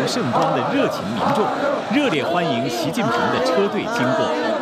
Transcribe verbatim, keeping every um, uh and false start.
盛装的热情民众，热烈欢迎习近平的车队经过。